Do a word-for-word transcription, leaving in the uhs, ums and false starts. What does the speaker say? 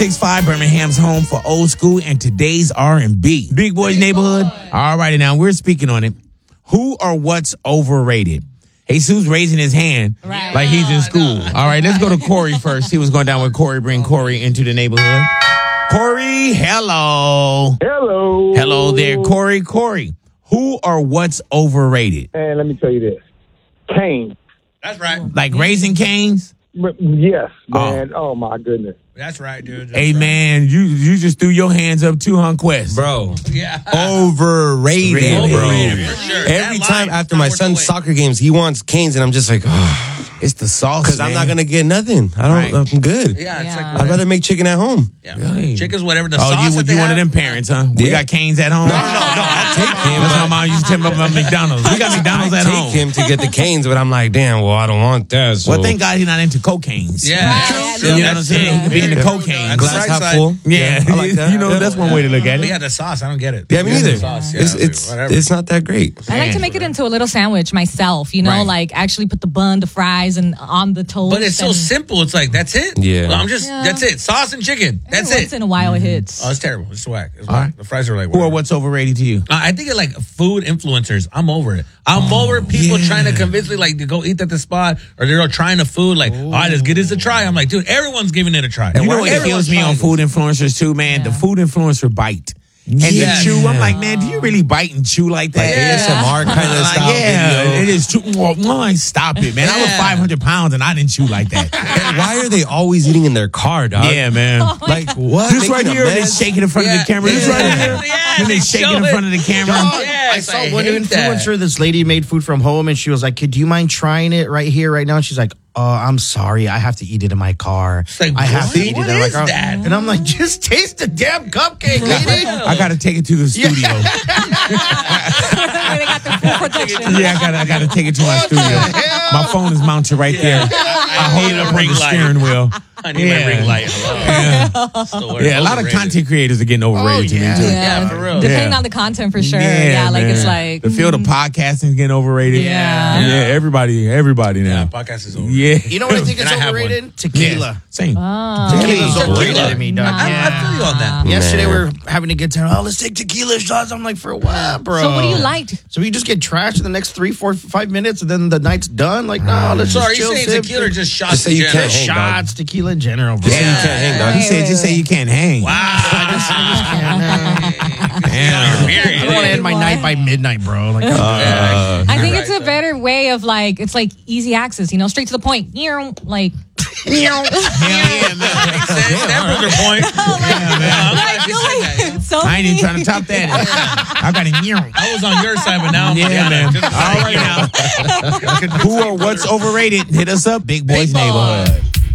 six five, Birmingham's home for old school and today's R and B. Big Boys Neighborhood. All righty, now we're speaking on it. Who or what's overrated? Jesus raising his hand right. like he's in school. All right, let's go to Corey first. He was going down with Corey. Bring Corey into the neighborhood. Corey, hello. Hello. Hello there, Corey. Corey, who or what's overrated? And let me tell you this. Cane. That's right. Like Raising Cane's? Yes, man. Oh, oh my goodness. That's right, dude. That's hey, right. man, you you just threw your hands up too, huh, Quest? Bro. Yeah. Overrated, bro. Overrated, for sure. Every That time line after is my not son's worth the wait. soccer games, he wants canes, and I'm just like, oh. It's the sauce, Because I'm not going to get nothing. I don't, Right. I'm good. Yeah, it's Yeah. like I'd rather make chicken at home. yeah. Really? Chicken's whatever the Oh, sauce you that would they you one of have. them parents, huh? We Yeah. got canes at home. No, no, no, I'll take him. That's but how my mom used to tell me about McDonald's. We got McDonald's I at take home. him to get the canes, but I'm like, damn, well, I don't want that. So. Well, thank God he's not into cocaines. Yeah. Right. True. You know what I'm saying? He could be into Yeah. cocaine. That's Glass right half side. full. Yeah, I like that. you know, Yeah. that's one way to look at But it. yeah, the sauce, I don't get it. Yeah, me Yeah, neither. the sauce, yeah, it's dude, it's, whatever. it's not that great. I like to make it into a little sandwich myself, you know, Right. like actually put the bun, the fries, and on the toast. But it's so and simple. It's like, that's it. Yeah. Well, I'm just, Yeah. that's it. Sauce and chicken. every That's once it. in a while it hits. Oh, it's terrible. It's whack. It's All whack. right. The fries are like, Who or whatever. what's overrated to you? Uh, I think it like food influencers. I'm over it. I'm Oh, over people yeah. trying to convince me like to go eat at the spot or they're trying the food. Like, all right, let's get this a try. I'm like, dude, everyone's giving it a try. You know what Everyone's kills me on trying food influencers too, man? The Yeah. food influencer bite. And Yes. the chew, I'm like, man, do you really bite and chew like that? Like A S M R kind of Like, style yeah, video. it is true. Well, no, stop it, man. I was Yeah. five hundred pounds and I didn't chew like that. And why are they always eating in their car, dog? Yeah, man. Like, what? Just right Making a here, they mess? shaking in front of Yeah. the camera. Just Yeah. right here. Yeah, Then they they shaking show in it. front of the camera. Yes, I saw I one hate that. influencer. This lady made food from home, and she was like, "Hey, do you mind trying it right here, right now?" And she's like, "Oh, I'm sorry, I have to eat it in my car. like, I have what? to eat What it in my is car." that? And I'm like, "Just taste the damn cupcake, lady." I gotta take it to the studio. they got the full production. Yeah, I gotta, I gotta take it to my studio. My phone is mounted right there. I hold it up on ring the light. steering wheel. I need my ring light. Hello. Yeah, Store. yeah. A lot of Overrated. content creators are getting overrated to me too. Yeah, for real. Depending Yeah. on the content, for sure. Yeah, like man. it's like the field of podcasting is getting overrated. Yeah. yeah. Everybody, everybody Yeah, now. podcast is over. Yeah, You know what I think And is I have one. overrated? Tequila. Yeah. Same. Tequila's Tequila. overrated to me, dog. Nah. I, I feel you on that. Yesterday Man. we were having to get down. Oh, let's take tequila shots. I'm like, for what, bro? So what do you like? So we just get trashed in the next three, four, five minutes, and then the night's done. Like, no, let's So just are you chill, saying sip, tequila or just shots? Just say in you general? can't hang, dog. shots, tequila in general, bro. Just say you can't hang, dog. He said, just say you can't hang. Damn. I don't want to end my night by midnight, bro. Like, Uh, I think right, it's a though. better way of like it's like easy access, you know, straight to the point. You know, like Hell yeah, man. That was your point. Yeah, man. I'm I glad you feel said like that. it's so I ain't even neat. trying to top that. I got a year. I was on your side, but now I'm Yeah, man. Just All right now. Who or what's overrated? Hit us up, Big Boys Big Boy. Neighborhood.